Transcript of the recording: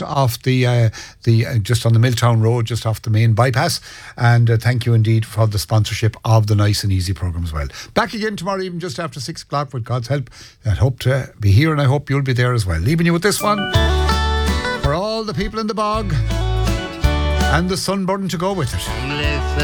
just off just on the Milltown Road, just off the main bypass. And thank you indeed for the sponsorship of the Nice and Easy programme as well. Back again tomorrow evening just after 6 o'clock with God's help. I hope to be here, and I hope you'll be there as well. Leaving you with this one for all the people in the bog and the sunburn to go with it.